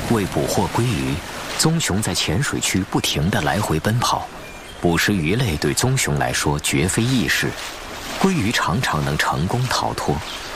为捕获鲑鱼，棕熊在浅水区不停地来回奔跑。捕食鱼类对棕熊来说绝非易事，鲑鱼常常能成功逃脱。